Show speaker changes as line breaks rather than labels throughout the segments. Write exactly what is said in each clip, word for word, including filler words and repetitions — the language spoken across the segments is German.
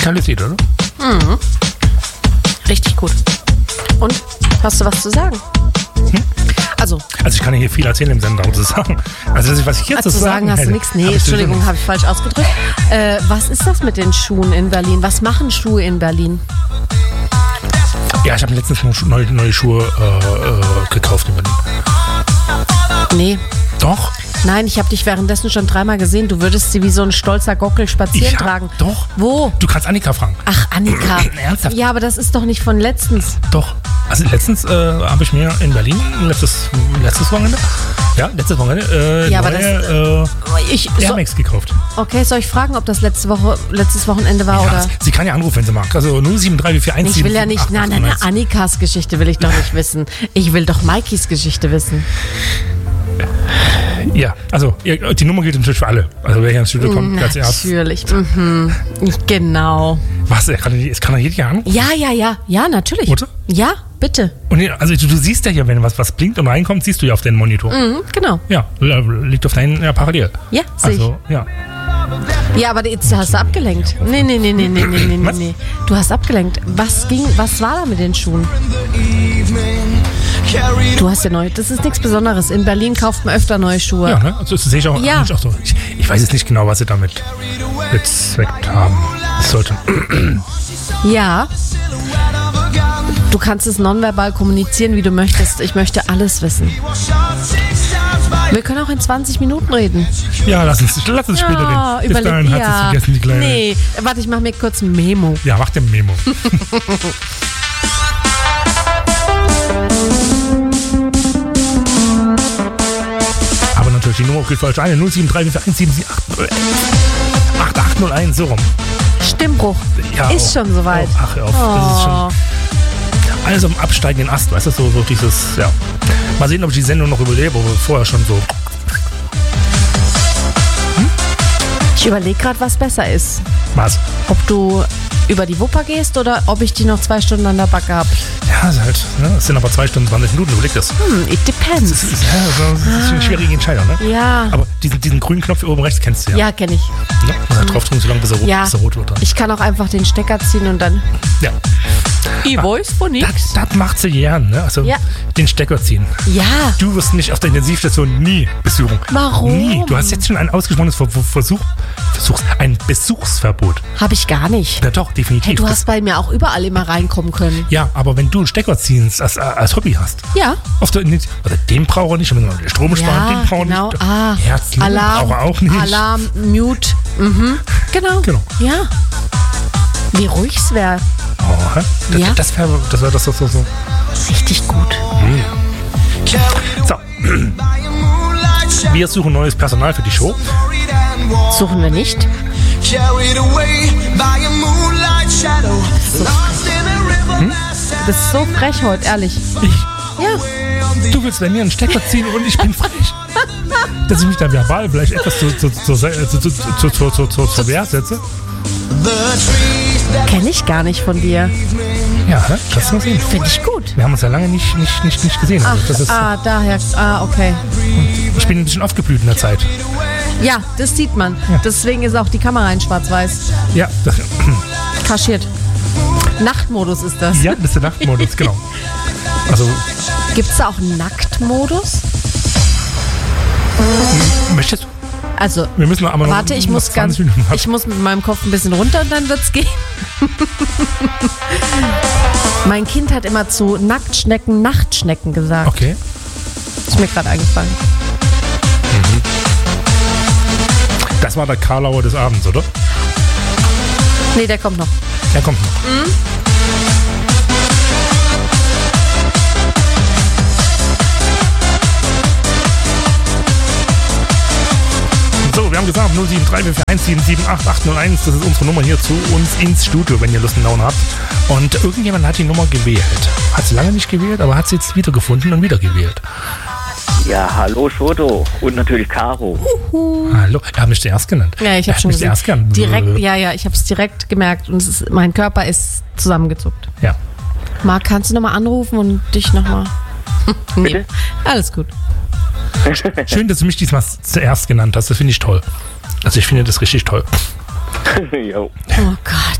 Geiles Lied, oder?
Mhm. Richtig gut. Und, hast du was zu sagen?
Hm?
Also,
also ich kann hier viel erzählen im Sender, um zu sagen. Also das ist, was ich jetzt
zu sagen, sagen hast
hätte,
du nichts. Nee, Entschuldigung, habe ich falsch ausgedrückt. Äh, was ist das mit den Schuhen in Berlin? Was machen Schuhe in Berlin?
Ja, ich habe letztens neue, neue Schuhe äh, äh, gekauft in Berlin.
Nee.
Doch?
Nein, ich habe dich währenddessen schon dreimal gesehen. Du würdest sie wie so ein stolzer Gockel spazieren
ich hab,
tragen.
Doch.
Wo?
Du kannst Annika fragen.
Ach, Annika.
Ernsthaft?
Ja, aber das ist doch nicht von letztens.
Doch. Also letztens äh, habe ich mir in Berlin, letztes, letztes Wochenende, ja, letztes Wochenende, äh,
ja,
neue
das, äh, ich,
Air Max
so,
gekauft.
Okay, soll ich fragen, ob das letzte Woche, letztes Wochenende war?
Ja,
oder?
Sie kann ja anrufen, wenn sie mag. Also null sieben drei vier eins
Ich will ja nicht, nein, nein, nein, Annikas Geschichte will ich doch nicht wissen. Ich will doch Maikis Geschichte wissen.
Ja, also die Nummer gilt natürlich für alle. Also wer hier ins Studio kommt, als erstes.
Natürlich, mhm. Genau.
Was, es kann, kann doch jeder anrufen?
Ja, ja, ja, ja, natürlich.
Oder?
Ja, bitte.
Und also du, du siehst ja hier, wenn was, was blinkt und reinkommt, siehst du ja auf deinen Monitor.
Mhm, genau.
Ja, liegt auf deinen ja, parallel.
Ja, sehe
also,
ich.
Ja.
Ja, aber jetzt hast du abgelenkt. Nee, nee, nee, nee, nee, nee, nee, nee. Du hast abgelenkt. Was ging, was war da mit den Schuhen? Du hast ja neu. Das ist nichts Besonderes. In Berlin kauft man öfter neue Schuhe.
Ja, ne? Also das sehe ich auch,
ja.
auch so. Ich, ich weiß jetzt nicht genau, was sie damit bezweckt haben sollten.
Ja. Du kannst es nonverbal kommunizieren, wie du möchtest. Ich möchte alles wissen. Wir können auch in zwanzig Minuten reden.
Ja, lass uns, lass uns später
ja,
reden. Bis dahin
ja.
hat sie es vergessen, die Kleine.
Nee, warte, ich mache mir kurz ein Memo.
Ja, mach den Memo. Aber natürlich, die Nummer gilt falsch ein. null sieben drei vier eins sieben sieben acht acht null eins, so rum.
Stimmbruch.
Ja,
ist
oh,
schon soweit.
Oh, ach, hör auf. Oh. Das ist schon alles am absteigenden Ast, weißt du, so, so dieses, ja. Mal sehen, ob ich die Sendung noch überlebe, aber vorher schon so.
Hm? Ich überlege gerade, was besser ist.
Was?
Ob du über die Wupper gehst oder ob ich die noch zwei Stunden an der Backe habe.
Ja, ist halt, ne? Es sind aber zwei Stunden, zwanzig Minuten, überleg das.
Hm, it depends.
Das ist, das ist eine schwierige Entscheidung, ne?
Ja.
Aber diesen, diesen grünen Knopf hier oben rechts kennst du ja.
Ja, kenne ich.
Ne? Man hat drauf drücken, so lange bis er rot,
ja.
bis er rot wird. Dann.
Ich kann auch einfach den Stecker ziehen und dann...
Ja.
Ich weiß von nix.
Das, das macht sie gern, ne? Also
ja.
den Stecker ziehen.
Ja.
Du wirst nicht auf der Intensivstation nie besuchen.
Warum?
Nie. Du hast jetzt schon ein ausgesprochenes Ver- Ver- Versuch, Versuchs, ein Besuchsverbot.
Habe ich gar nicht.
Ja doch, definitiv.
Hey, du hast bei mir auch überall immer reinkommen können.
Ja, aber wenn du einen Stecker ziehst, als, als Hobby hast.
Ja.
Auf der, also den braucht er nicht, wenn man den Strom sparen,
ja,
den braucht er
genau.
nicht.
Ah,
Herz,
Alarm,
braucht er auch nicht.
Alarm, Mute. Mhm. Genau.
Genau.
Ja. Wie ruhig es wäre.
Oh, das,
ja.
das wäre das, wär, das, das so. so.
Richtig gut.
Mhm. So. Wir suchen neues Personal für die Show.
Suchen wir nicht. So hm? Du bist so frech heute, ehrlich.
Ich?
Ja.
Du willst bei mir einen Stecker ziehen und ich bin frech. Dass ich mich da verbal vielleicht etwas zur zu, zu, zu, zu, zu, zu, zu, zu, zur Wehr setze.
Kenn ich gar nicht von dir.
Ja, das muss ich.
Finde ich gut.
Wir haben uns ja lange nicht, nicht, nicht, nicht gesehen.
Ach,
also das ist,
ah, daher. Ah, okay.
Ich bin ein bisschen aufgeblüht in der Zeit.
Ja, das sieht man. Ja. Deswegen ist auch die Kamera in schwarz-weiß.
Ja. Das,
kaschiert. Nachtmodus ist das.
Ja, das ist der Nachtmodus, genau. Also,
gibt es da auch einen Nacktmodus?
Möchtest du?
Also,
wir müssen aber noch,
warte, ich muss ganz, ich muss mit meinem Kopf ein bisschen runter und dann wird's gehen. Mein Kind hat immer zu Nacktschnecken Nachtschnecken gesagt.
Okay.
Ist mir gerade eingefallen.
Mhm. Das war der Karlauer des Abends, oder?
Nee, der kommt noch.
Der kommt noch. Mhm. So, wir haben gesagt null sieben drei vier eins sieben sieben acht acht null eins, das ist unsere Nummer hier zu uns ins Studio, wenn ihr Lust und Laune habt. Und irgendjemand hat die Nummer gewählt. Hat sie lange nicht gewählt, aber hat sie jetzt wiedergefunden und wieder gewählt.
Ja, hallo Schoto und natürlich Caro.
Uhu.
Hallo, er hat mich zuerst genannt.
Ja, ich habe schon
zuerst gern.
Direkt, ja, ja, ich habe es direkt gemerkt und es ist, mein Körper ist zusammengezuckt.
Ja.
Marc, kannst du nochmal anrufen und dich nochmal...
Bitte?
Alles gut.
Schön, dass du mich diesmal zuerst genannt hast. Das finde ich toll. Also ich finde das richtig toll.
Jo.
Oh Gott.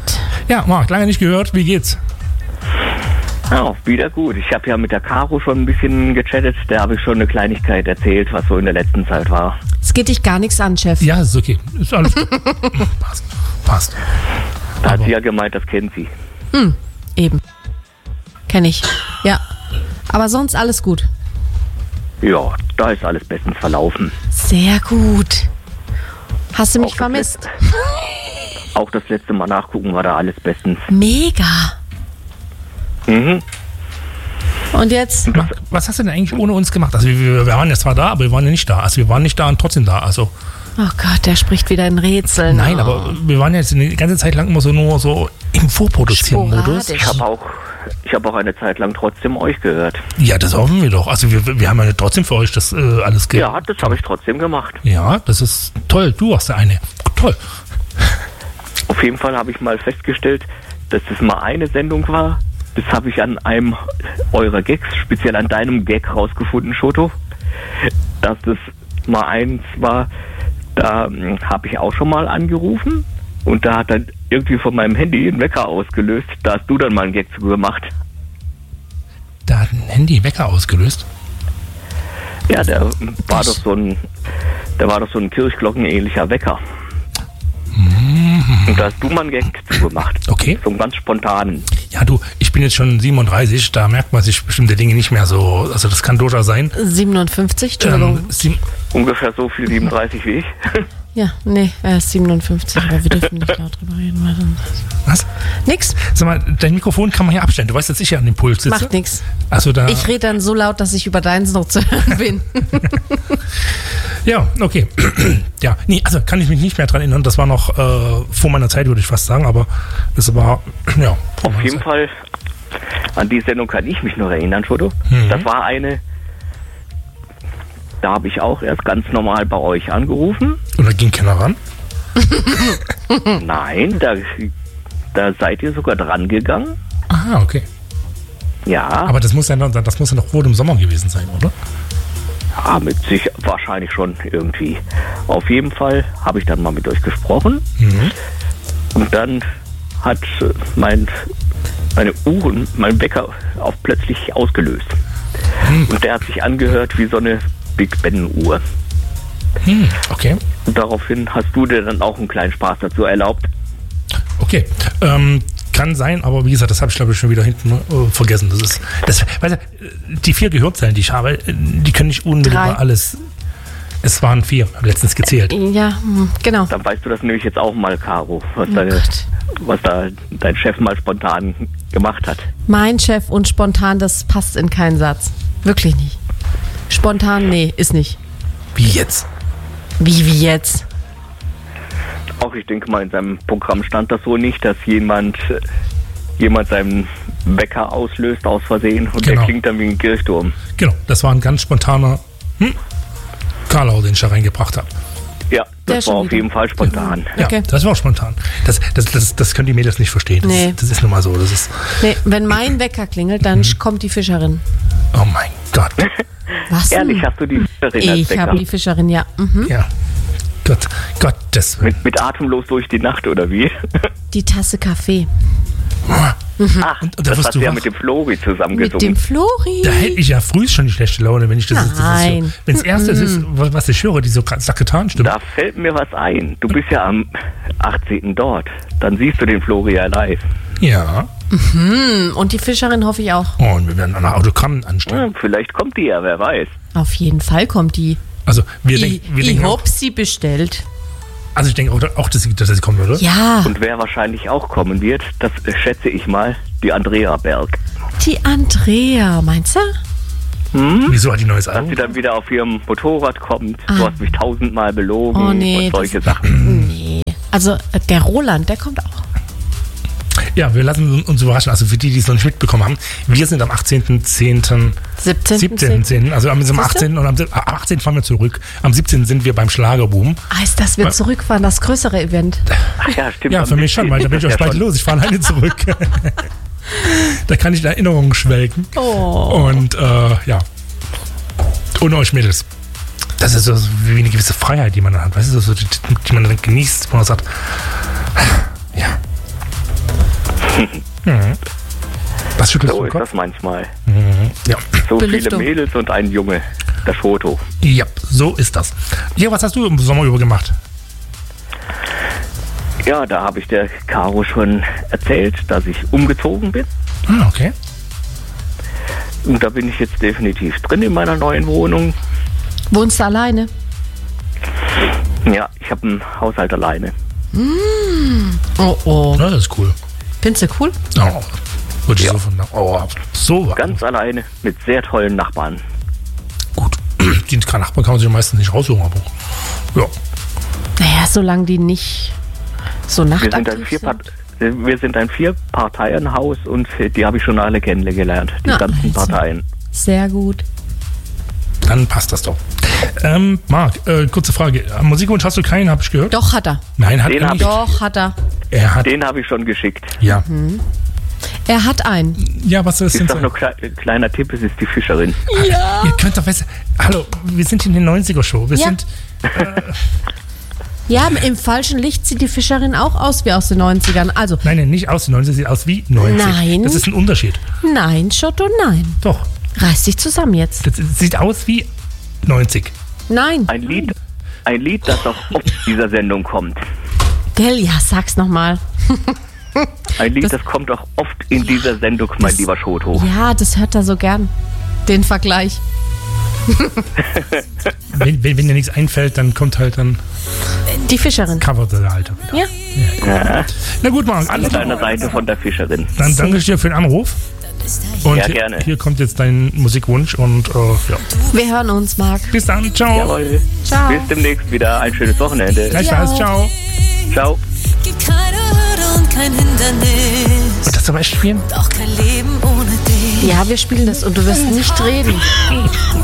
Ja, Marc, lange nicht gehört. Wie geht's?
Ja, wieder gut. Ich habe ja mit der Caro schon ein bisschen gechattet. Da habe ich schon eine Kleinigkeit erzählt, was so in der letzten Zeit war.
Es geht dich gar nichts an, Chef.
Ja, ist okay. Ist alles gut. Passt. Passt.
Da
Aber
hat sie ja gemeint, das kennt sie.
Hm, eben. Kenn ich. Ja. Aber sonst alles gut.
Ja, da ist alles bestens verlaufen.
Sehr gut. Hast du mich
Auch das
vermisst?
letzte- Auch das letzte Mal nachgucken war da alles bestens.
Mega.
Mhm.
Und jetzt?
Marc, was hast du denn eigentlich ohne uns gemacht? Also wir, wir waren ja zwar da, aber wir waren ja nicht da. Also wir waren nicht da und trotzdem da. Also
Oh Gott, der spricht wieder in Rätseln.
nein,
oh.
aber wir waren ja jetzt eine ganze Zeit lang immer so nur so im Vorproduzieren-Modus.
Sporadisch.
Ich habe auch, ich habe auch eine Zeit lang trotzdem euch gehört.
Ja, das hoffen wir doch. Also wir, wir haben ja trotzdem für euch das äh, alles ge-
Ja, das habe ich trotzdem gemacht.
Ja, das ist toll. Du warst der eine. Toll.
Auf jeden Fall habe ich mal festgestellt, dass das mal eine Sendung war. Das habe ich an einem eurer Gags, speziell an deinem Gag rausgefunden, Schoto. Dass das mal eins war, da hm, habe ich auch schon mal angerufen und da hat dann irgendwie von meinem Handy ein Wecker ausgelöst. Da hast du dann mal einen Gag zu gemacht.
Da hat ein Handy Wecker ausgelöst.
Ja, der war doch so ein, der war doch so ein Kirchglockenähnlicher Wecker. Und da hast du mal einen Gag zu gemacht.
Okay.
So einen ganz spontanen.
Ja, du, ich bin jetzt schon siebenunddreißig, da merkt man sich bestimmte Dinge nicht mehr so. Also das kann durchaus sein.
siebenundfünfzig, Entschuldigung.
Ähm, sieb-
Ungefähr so viel siebenunddreißig wie ich.
Ja, nee, er ist siebenundfünfzig, aber wir dürfen nicht laut drüber reden. Weil sonst-
was?
Nix,
Sag mal, dein Mikrofon kann man hier abstellen. Du weißt, dass ich ja an dem Pult sitze.
macht nix.
Also da.
Ich rede dann so laut, dass ich über deins noch zu hören bin.
Ja, okay. Ja, nee, also kann ich mich nicht mehr dran erinnern. Das war noch äh, vor meiner Zeit, würde ich fast sagen, aber das war, ja. vor
Auf
meiner
jeden
Zeit.
Fall, an die Sendung kann ich mich noch erinnern, Foto.
Mhm.
Das war eine, da habe ich auch erst ganz normal bei euch angerufen.
Und da ging keiner ran.
Nein, da, da seid ihr sogar dran gegangen.
Ah, okay.
Ja,
Aber das muss ja noch, das muss ja noch wohl im Sommer gewesen sein, oder?
ja, mit sich wahrscheinlich schon irgendwie. Auf jeden Fall habe ich dann mal mit euch gesprochen.
Mhm.
Und dann hat äh, mein, meine Uhren, mein Wecker auch plötzlich ausgelöst.
Hm.
Und der hat sich angehört wie so eine Big Ben-Uhr.
Hm, okay.
Und daraufhin hast du dir dann auch einen kleinen Spaß dazu erlaubt.
Okay. Ähm, kann sein, aber wie gesagt, das habe ich glaube ich schon wieder hinten äh, vergessen. Das ist, das, weißt du, die vier Gehirnzellen, die ich habe, äh, die können nicht unmittelbar
Drei.
alles. Es waren vier, habe letztens gezählt.
Ja, hm, genau.
Dann weißt du das nämlich jetzt auch mal, Caro, was,
Oh
deine,
Gott.
was da dein Chef mal spontan gemacht hat.
Mein Chef und spontan, das passt in keinen Satz. Wirklich nicht. Spontan, nee, ist nicht.
Wie jetzt?
Wie, wie jetzt?
Auch ich denke mal, in seinem Programm stand das so nicht, dass jemand, äh, jemand seinen Wecker auslöst aus Versehen und
Genau.
der klingt dann wie ein Kirchturm.
Genau, das war ein ganz spontaner hm, Karlau, den ich da reingebracht habe.
Ja,
Der
das
schon
war auf
wieder.
jeden Fall spontan.
Ja,
Okay.
das war auch spontan. Das, das, das, das können die Mädels nicht verstehen. Das,
Nee.
ist, das ist nun mal so. Das ist,
Nee, wenn mein Wecker klingelt, dann
Mhm.
kommt die Fischerin.
oh mein Gott.
Was denn?
Ehrlich, hast du die Fischerin als
Ich
Wecker?
habe die Fischerin, ja. Mhm.
Ja. Gott, Gottes Willen.
Mit, mit atemlos durch die Nacht, oder wie?
Die Tasse Kaffee.
Ach,
Und da
das
wirst
hast
du
du ja
wach.
mit dem Flori
Mit dem
zusammengesungen.
Flori.
Da hätte ich ja früh schon die schlechte Laune, wenn ich das jetzt.
Nein.
Wenn das erste ist, was, was ich höre, diese Sakretan-Stimme.
Da fällt mir was ein. Du bist ja am achtzehnten dort. Dann siehst du den Flori ja live.
Ja.
Und die Fischerin hoffe ich auch.
Oh, und wir werden an einer Autogramm anstellen.
Hm, vielleicht kommt die ja, wer weiß.
Auf jeden Fall kommt die.
Also, wir,
Ich,
denk, wir
ich
denken. Auch,
hab sie bestellt.
also, ich denke auch, auch dass, sie, dass sie kommen würde.
Ja,
Und wer wahrscheinlich auch kommen wird, das äh, schätze ich mal, die Andrea Berg.
die Andrea, meinst du?
Wieso hat die neues
Dass sie
Album?
dann wieder auf ihrem Motorrad kommt.
Ah.
Du hast mich tausendmal belogen
Oh, nee,
und solche
das-
Sachen.
Nee. Also äh, der Roland, der kommt auch.
Ja, wir lassen uns überraschen. Also, für die, die es noch nicht mitbekommen haben, wir sind am achtzehnten zehnten
siebzehnten
siebzehnten zehnten Also am am
Siehste?
achtzehnten und am sieb- am achtzehnten fahren wir zurück. Am siebzehnten sind wir beim Schlagerboom.
Heißt, dass wir zurückfahren, das größere Event.
Ach ja, stimmt.
Ja,
am
für mich schon, weil da bin ich auch
ja
bald
schon.
los. Ich fahre alleine zurück. Da kann ich in Erinnerungen schwelgen.
Oh.
Und äh, ja. Ohne euch Mädels. Das ist so wie eine gewisse Freiheit, die man dann hat. Weißt du, so, die, die man dann genießt, wo man sagt, ja. Mhm. Was schüttelst
So
du im
ist
Kopf?
das manchmal.
Mhm. Ja.
So
Belüftung.
viele Mädels und ein Junge. Das Foto.
ja, so ist das. Ja, was hast du im Sommer über gemacht?
Ja, da habe ich der Caro schon erzählt, dass ich umgezogen bin.
Ah, okay.
Und da bin ich jetzt definitiv drin in meiner neuen Wohnung.
Wohnst du alleine?
Ja, ich habe einen Haushalt alleine.
Oh, oh.
Ja, das ist cool.
Findest du cool?
Oh, würde ich so von, oh, so
Ganz alleine mit sehr tollen Nachbarn.
gut. Die Nachbarn kann man sich meistens nicht raussuchen, aber ja.
Naja, solange die nicht so
Wir sind ein
nachtaktiv
vier
sind.
Wir sind ein Vier-Parteien-Haus und die habe ich schon alle kennengelernt, die
Na,
ganzen
also.
Parteien.
Sehr gut.
Dann passt das doch. Ähm, Marc, äh, kurze Frage. Musikwunsch hast du keinen, habe ich gehört?
Doch, hat er.
Nein, hat
Den
er
hab
nicht.
Doch, hat er.
Er hat,
Den habe ich schon geschickt.
ja.
Er hat einen.
Ja, was soll es denn
Ist doch
sein?
nur kle kleiner Tipp, es ist die Fischerin.
Ja.
Ihr könnt doch besser. Hallo, wir sind in den neunziger-Show. Wir
Ja.
sind.
Ja, im falschen Licht sieht die Fischerin auch aus wie aus den neunzigern. Also,
Nein, nein, nicht aus den neunzig, sieht aus wie neunzig.
Nein.
Das ist ein Unterschied.
nein, Schotto, nein.
Doch.
Reiß dich zusammen jetzt.
Das sieht aus wie neunzig.
Nein.
Ein Lied, ein Lied, das auch oft in dieser Sendung kommt.
Gell, ja, sag's nochmal.
Ein Lied,
Das-
das, kommt auch oft in dieser Sendung, mein
das-
lieber Schoto.
Ja, das hört er so gern. Den Vergleich.
Wenn, wenn, wenn dir nichts einfällt, dann kommt halt dann
Die Fischerin.
Cover der Alte wieder.
Ja.
Na gut, Marc,
An
alles klar.
deiner Seite von der Fischerin.
Dann danke ich dir für den Anruf. Und
Ja,
hier,
gerne.
hier kommt jetzt dein Musikwunsch und äh, ja.
Wir hören uns, Marc.
Bis dann, ciao.
Jawohl.
Ciao.
Bis demnächst wieder. Ein schönes Wochenende.
Gleichfalls,
Ja.
ciao.
Ciao.
Gibt keine Hürde und kein Hindernis,
Und das zum Beispiel spielen?
doch kein Leben ohne dich.
Ja, wir spielen das und du wirst nicht reden.